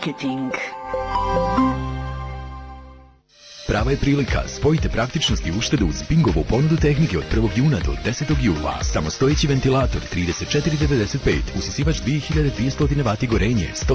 marketing. Prava je prilika, spojite praktičnost i uštedu uz Bingovu ponudu tehnike od 1. juna do 10. jula. Samostojeći ventilator 3495, usisivač 2200 W gorenje,